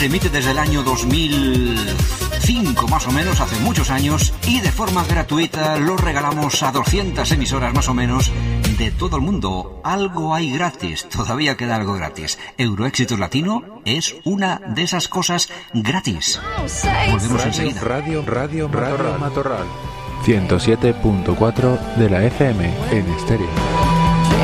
se emite desde el año 2005 más o menos, hace muchos años, y de forma gratuita lo regalamos a 200 emisoras más o menos de todo el mundo. Algo hay gratis, todavía queda algo gratis. Euroéxitos Latino es una de esas cosas gratis. Volvemos enseguida. Radio Matorral 107.4 de la FM en estéreo.